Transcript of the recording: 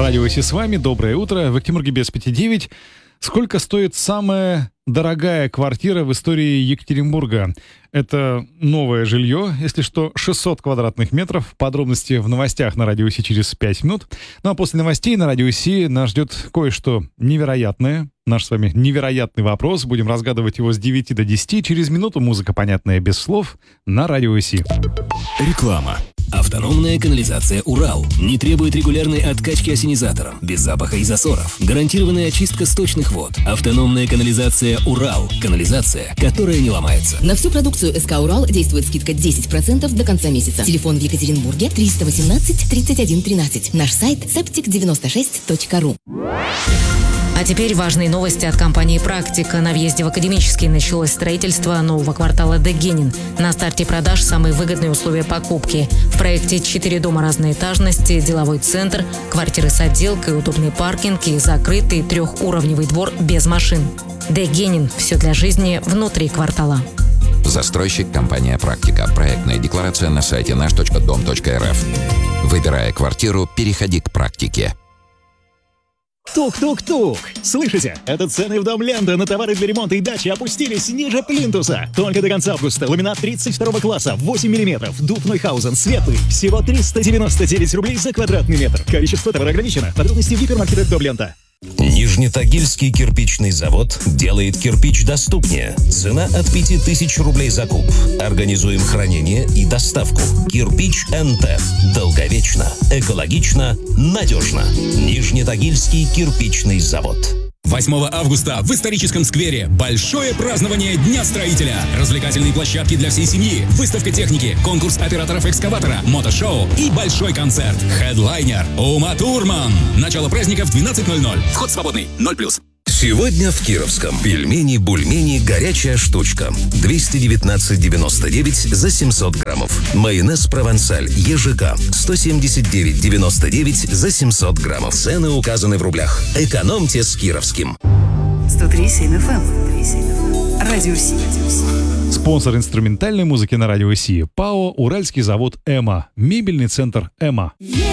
Радио Си с вами. Доброе утро. В Актимурге без 5-9. Сколько стоит самая дорогая квартира в истории Екатеринбурга? Это новое жилье, если что, 600 квадратных метров. Подробности в новостях на Радио Си через 5 минут. Ну а после новостей на Радио Си нас ждет кое-что невероятное. Наш с вами невероятный вопрос. Будем разгадывать его с 9 до 10. Через минуту музыка, понятная без слов, на Радио Си. Реклама. Автономная канализация «Урал» не требует регулярной откачки ассенизатором, без запаха и засоров. Гарантированная очистка сточных вод. Автономная канализация «Урал». Канализация, которая не ломается. На всю продукцию СК «Урал» действует скидка 10% до конца месяца. Телефон в Екатеринбурге 318 31 13. Наш сайт septic96.ru. А теперь важные новости от компании «Практика». На въезде в Академический началось строительство нового квартала Дегенин. На старте продаж самые выгодные условия покупки. В проекте 4 дома разной этажности, деловой центр, квартиры с отделкой, удобный паркинг и закрытый 3-уровневый двор без машин. Дегенин. Все для жизни внутри квартала. Застройщик компания «Практика». Проектная декларация на сайте наш.дом.рф. Выбирая квартиру, переходи к «Практике». Тук-тук-тук! Слышите? Это цены в Дом Лента на товары для ремонта и дачи опустились ниже плинтуса. Только до конца августа. Ламинат 32 класса, 8 мм. Дуб Нойхаузен, светлый. Всего 399 рублей за квадратный метр. Количество товара ограничено. Подробности в гипермаркетах Дом Лента. Нижнетагильский кирпичный завод делает кирпич доступнее. Цена от 5000 рублей за куб. Организуем хранение и доставку. Кирпич НТ. Долговечно, экологично, надежно. Нижнетагильский кирпичный завод. 8 августа в историческом сквере большое празднование Дня строителя. Развлекательные площадки для всей семьи, выставка техники, конкурс операторов экскаватора, мотошоу и большой концерт. Хедлайнер Ума Турман. Начало праздника в 12:00. Вход свободный, 0+. Сегодня в Кировском. Пельмени-бульмени «Горячая штучка». 219,99 за 700 граммов. Майонез «Провансаль» ЕЖК. 179,99 за 700 граммов. Цены указаны в рублях. Экономьте с Кировским. 103,7 FM. Радио Си. Спонсор инструментальной музыки на Радио Си. ПАО «Уральский завод ЭМА». Мебельный центр ЭМА.